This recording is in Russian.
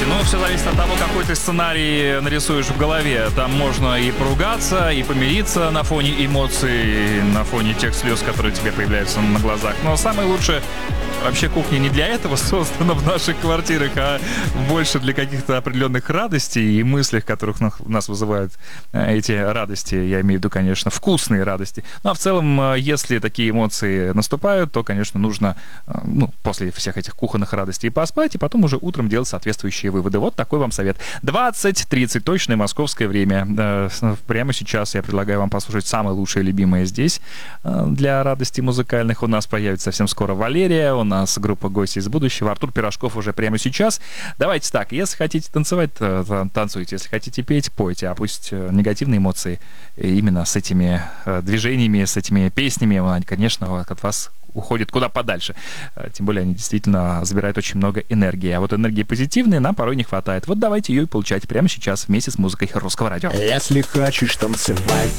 Слушайте, ну все зависит от того, какой ты сценарий нарисуешь в голове. Там можно и поругаться, и помириться на фоне эмоций, на фоне тех слез, которые тебе появляются на глазах. Но самое лучшее, вообще кухня не для этого создана в наших квартирах, а больше для каких-то определенных радостей и мыслей, которых нас вызывают эти радости. Я имею в виду, конечно, вкусные радости. Ну а в целом, если такие эмоции наступают, то, конечно, нужно после всех этих кухонных радостей поспать, и потом уже утром делать соответствующие выводы. Вот такой вам совет. 20:30 точное московское время. Прямо сейчас я предлагаю вам послушать самое лучшее, любимое здесь для радостей музыкальных. У нас появится совсем скоро Валерия, у нас группа «Гости из будущего», Артур Пирожков уже прямо сейчас. Давайте так, если хотите танцевать, танцуйте, если хотите петь, пойте, а пусть негативные эмоции именно с этими движениями, с этими песнями, конечно, от вас уходит куда подальше. Тем более они действительно забирают очень много энергии. А вот энергии позитивной нам порой не хватает. Вот давайте ее и получать прямо сейчас вместе с музыкой Русского радио. Если хочешь танцевать,